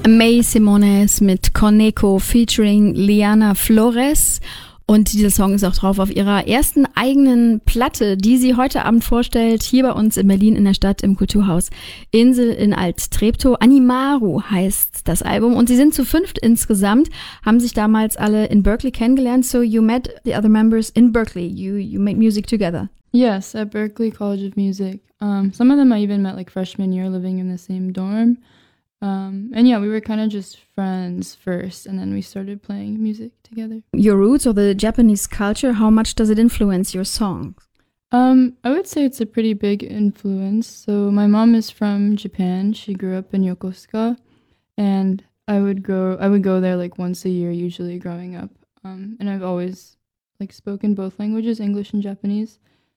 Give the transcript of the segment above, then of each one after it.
May Simones mit Coneco featuring Liana Flores. Und dieser Song ist auch drauf auf ihrer ersten eigenen Platte, die sie heute Abend vorstellt, hier bei uns in Berlin in der Stadt im Kulturhaus Insel in Alt-Treptow. Animaru heißt das Album und sie sind zu 5 insgesamt, haben sich damals alle in Berkeley kennengelernt. So you met the other members in Berkeley, you made music together. Yes, at Berkeley College of Music. Some of them I even met like freshman year living in the same dorm. And yeah, we were kind of just friends first, and then we started playing music together. Your roots or the Japanese culture, how much does it influence your songs? I would say it's a pretty big influence. So my mom is from Japan. She grew up in Yokosuka, and I would go there like once a year, usually growing up. And I've always like spoken both languages, English and Japanese.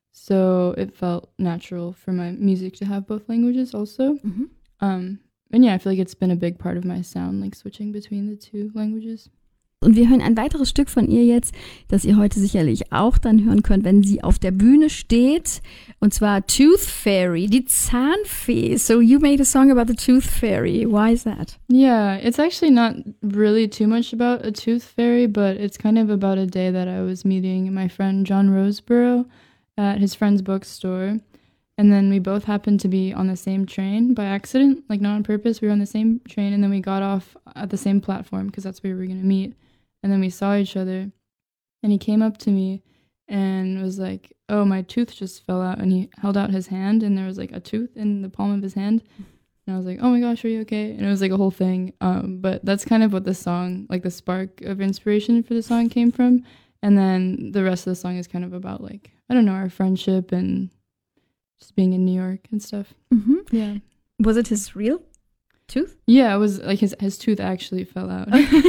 So it felt natural for my music to have both languages also. Mm-hmm. And yeah, I feel like it's been a big part of my sound, like switching between the two languages. Und wir hören ein weiteres Stück von ihr jetzt, das ihr heute sicherlich auch dann hören könnt, wenn sie auf der Bühne steht. Und zwar Tooth Fairy, die Zahnfee. So you made a song about the Tooth Fairy. Why is that? Yeah, it's actually not really too much about a tooth fairy, but it's kind of about a day that I was meeting my friend John Roseborough at his friend's bookstore. And then we both happened to be on the same train by accident, like not on purpose. We were on the same train, and then we got off at the same platform because that's where we were going to meet. And then we saw each other, and he came up to me and was like, oh, my tooth just fell out. And he held out his hand, and there was like a tooth in the palm of his hand. And I was like, oh my gosh, are you okay? And it was like a whole thing. But that's kind of what the song, like the spark of inspiration for the song came from. And then the rest of the song is kind of about like, I don't know, our friendship and just being in New York and stuff. Mm-hmm. Yeah. Was it his real tooth? Yeah, it was like his tooth actually fell out.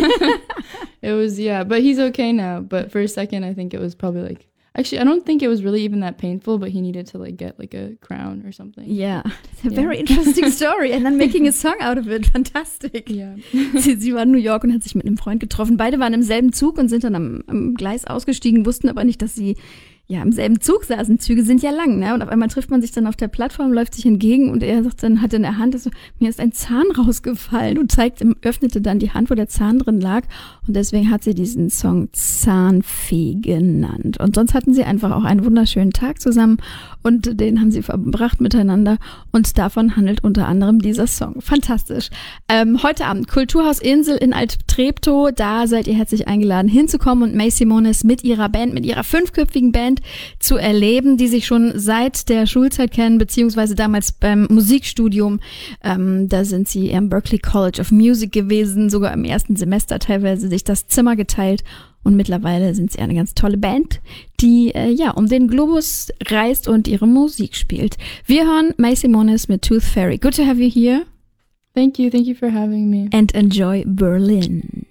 It was, yeah, but he's okay now. But for a second, I think it was probably like, actually, I don't think it was really even that painful, but he needed to like get like a crown or something. Yeah, it's a very interesting story. And then making a song out of it. Fantastic. Yeah. Sie war in New York und hat sich mit einem Freund getroffen. Beide waren im selben Zug und sind dann am Gleis ausgestiegen, wussten aber nicht, dass sie ja im selben Zug saßen. Züge sind ja lang, ne? Und auf einmal trifft man sich dann auf der Plattform, läuft sich entgegen und er sagt dann, hat in der Hand, so, mir ist ein Zahn rausgefallen und öffnete dann die Hand, wo der Zahn drin lag. Und deswegen hat sie diesen Song Zahnfee genannt. Und sonst hatten sie einfach auch einen wunderschönen Tag zusammen und den haben sie verbracht miteinander. Und davon handelt unter anderem dieser Song. Fantastisch. Heute Abend Kulturhaus Insel in Alt-Treptow. Da seid ihr herzlich eingeladen hinzukommen und May Simones mit ihrer Band, mit ihrer 5-köpfigen Band zu erleben, die sich schon seit der Schulzeit kennen, beziehungsweise damals beim Musikstudium. Da sind sie am Berkeley College of Music gewesen, sogar im ersten Semester teilweise sich das Zimmer geteilt. Und mittlerweile sind sie eine ganz tolle Band, die um den Globus reist und ihre Musik spielt. Wir hören May Simones mit Tooth Fairy. Good to have you here. Thank you for having me. And enjoy Berlin.